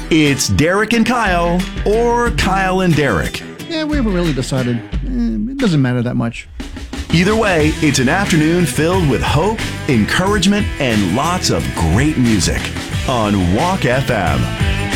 It's Derek and Kyle, or Kyle and Derek. Yeah, we haven't really decided. It doesn't matter that much. Either way, it's an afternoon filled with hope, encouragement, and lots of great music on Walk FM.